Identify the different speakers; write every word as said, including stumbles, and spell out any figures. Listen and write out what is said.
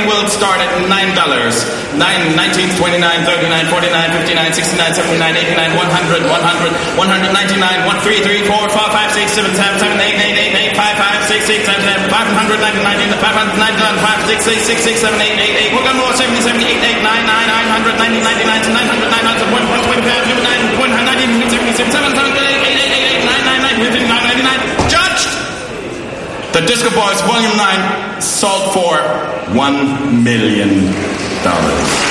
Speaker 1: Everything will start at nine dollars. Nine, nineteen, twenty-nine, thirty-nine, forty-nine, fifty-nine, sixty-nine, seventy-nine, eighty-nine, one hundred, one hundred, one hundred ninety-nine, one, three, three, four, four, five, six, seven, seven, seven, eight, eight, eight, eight, five, five, six, six, seven, seven, five hundred ninety-nine, five hundred ninety-nine, five, six, six, six, six, seven, eight, eight, eight. We're gonna go seventy, seventy, eight, eight, nine, nine, nine hundred ninety, ninety-nine, nine hundred, nine hundred, one, one, twenty-five, twenty-nine, one hundred ninety, seventy, seven, seven, eight, eight, eight, eight, eight, nine, nine, nine, nine, ninety-nine. Judged. The Disco Boys Volume nine sold for one million dollars.